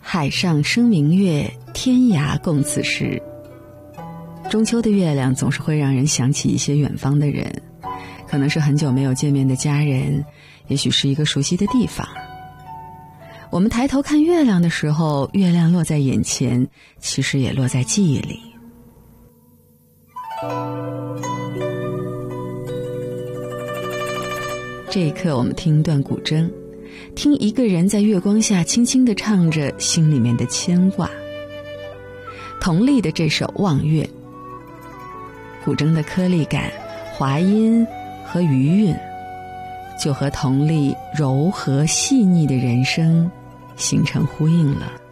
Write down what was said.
海上生明月，天涯共此时。中秋的月亮总是会让人想起一些远方的人，可能是很久没有见面的家人，也许是一个熟悉的地方。我们抬头看月亮的时候，月亮落在眼前，其实也落在记忆里。这一刻，我们听一段古筝，听一个人在月光下轻轻地唱着心里面的牵挂。佟丽的这首《望月》，古筝的颗粒感、滑音和余韵，就和佟丽柔和细腻的人生形成呼应了。